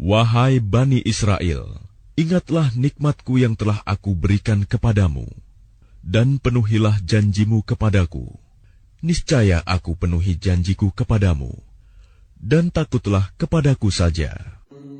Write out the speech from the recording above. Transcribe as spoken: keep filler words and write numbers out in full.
Wahai Bani Israel, ingatlah nikmatku yang telah aku berikan kepadamu, dan penuhilah janjimu kepadaku. Niscaya aku penuhi janjiku kepadamu, dan takutlah kepadaku saja.